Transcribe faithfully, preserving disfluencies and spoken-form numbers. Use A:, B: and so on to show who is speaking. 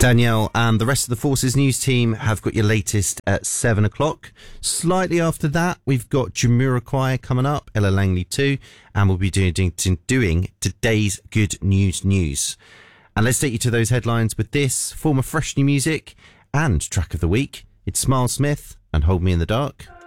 A: Danielle and the rest of the Forces News team have got your latest at seven o'clock. Slightly after that, we've got Jamiroquai coming up, Ella Langley too, and we'll be doing, doing, doing today's Good News News. And let's take you to those headlines with this, former fresh new music and track of the week. It's Smile Smith and Hold Me in the Dark.